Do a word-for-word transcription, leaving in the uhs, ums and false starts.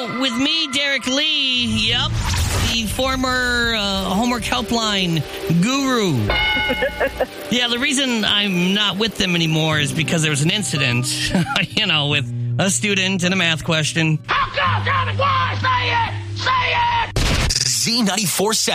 With me, Derek Lee. Yep. The former uh, homework helpline guru. Yeah, the reason I'm not with them anymore is because there was an incident, you know, with a student and a math question. How come, Travis? Why? Say it! Say it! Z ninety-four seven.